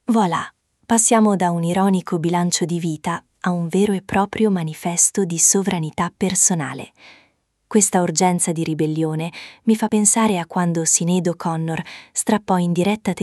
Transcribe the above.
Voilà, passiamo da un ironico bilancio di vita a un vero e proprio manifesto di sovranità personale. Questa urgenza di ribellione mi fa pensare a quando Sinéad O'Connor strappò in diretta